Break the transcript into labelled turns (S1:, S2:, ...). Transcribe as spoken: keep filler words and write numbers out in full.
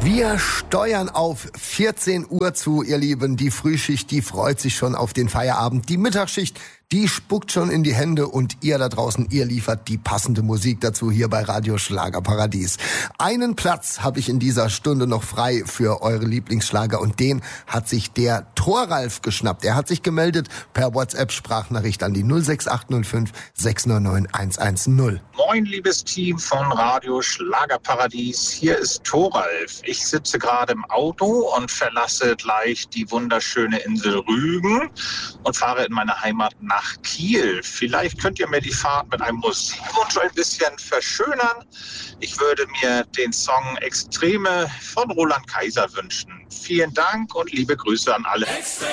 S1: Wir steuern auf vierzehn Uhr zu, ihr Lieben. Die Frühschicht, die freut sich schon auf den Feierabend. Die Mittagsschicht, die spuckt schon in die Hände. Und ihr da draußen, ihr liefert die passende Musik dazu hier bei Radio Schlagerparadies. Einen Platz habe ich in dieser Stunde noch frei für eure Lieblingsschlager. Und den hat sich der Thoralf geschnappt. Er hat sich gemeldet per WhatsApp-Sprachnachricht an die null sechs acht null fünf sechs neun neun eins eins null.
S2: Moin, liebes Team von Radio Schlagerparadies. Hier ist Thoralf. Ich sitze gerade im Auto und verlasse gleich die wunderschöne Insel Rügen und fahre in meine Heimat nach Kiel. Vielleicht könnt ihr mir die Fahrt mit einem Musikwunsch ein bisschen verschönern. Ich würde mir den Song Extreme von Roland Kaiser wünschen. Vielen Dank und liebe Grüße an alle.